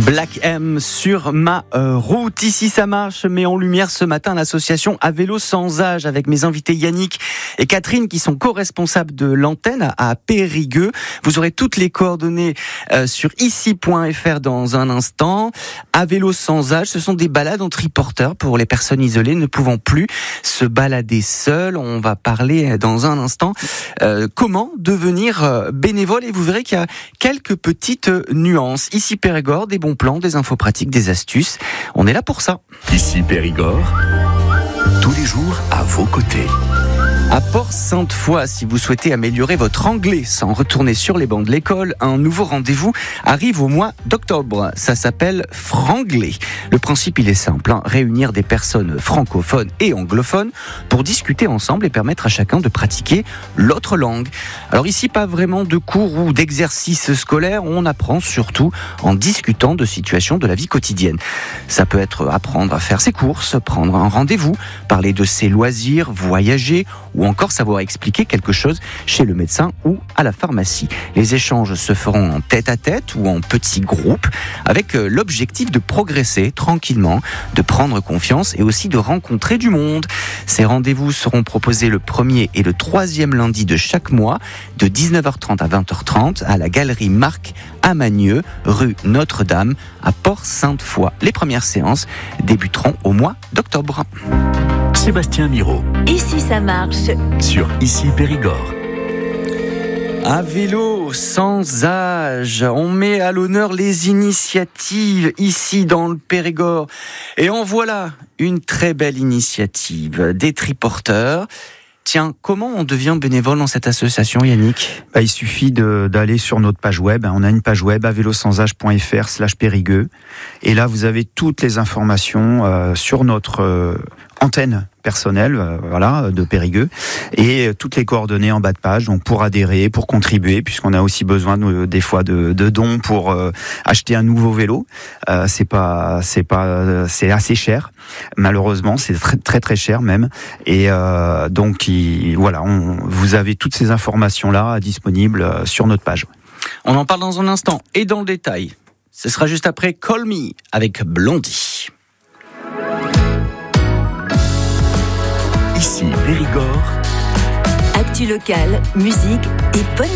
Black M sur ma route. Ici ça marche, met en lumière ce matin l'association À Vélo Sans Âge avec mes invités Yannick et Catherine qui sont co-responsables de l'antenne à Périgueux. Vous aurez toutes les coordonnées sur ici.fr dans un instant. À Vélo Sans Âge, ce sont des balades en triporteur pour les personnes isolées ne pouvant plus se balader seules. On va parler dans un instant comment devenir bénévole et vous verrez qu'il y a quelques petites nuances. Ici Périgord, des bons plans, des infos pratiques, des astuces. On est là pour ça. Ici Périgord, tous les jours à vos côtés. À Port-Sainte-Foy, si vous souhaitez améliorer votre anglais sans retourner sur les bancs de l'école, un nouveau rendez-vous arrive au mois d'octobre. Ça s'appelle Franglais. Le principe, il est simple, réunir des personnes francophones et anglophones pour discuter ensemble et permettre à chacun de pratiquer l'autre langue. Alors ici, pas vraiment de cours ou d'exercices scolaires, on apprend surtout en discutant de situations de la vie quotidienne. Ça peut être apprendre à faire ses courses, prendre un rendez-vous, parler de ses loisirs, voyager ou encore savoir expliquer quelque chose chez le médecin ou à la pharmacie. Les échanges se feront en tête-à-tête ou en petits groupes avec l'objectif de progresser tranquillement, de prendre confiance et aussi de rencontrer du monde. Ces rendez-vous seront proposés le 1er et le 3e lundi de chaque mois de 19h30 à 20h30 à la galerie Marc à Magneux, rue Notre-Dame à Port-Sainte-Foy. Les premières séances débuteront au mois d'octobre. Sébastien Miro. Ici ça marche. Sur Ici Périgord. À Vélo Sans Âge, on met à l'honneur les initiatives ici dans le Périgord. Et en voilà une très belle initiative des triporteurs. Tiens, comment on devient bénévole dans cette association, Yannick ? Il suffit d'aller sur notre page web. On a une page web avelosansage.fr/Périgueux. Et là, vous avez toutes les informations sur notre antenne personnelle de Périgueux et toutes les coordonnées en bas de page donc pour adhérer, pour contribuer puisqu'on a aussi besoin des fois de dons pour acheter un nouveau vélo. C'est assez cher malheureusement, c'est très très très cher même et donc vous avez toutes ces informations là disponibles sur notre page. On en parle dans un instant et dans le détail. Ce sera juste après Call Me avec Blondie. Ici Périgord. Actu locale, musique et bonne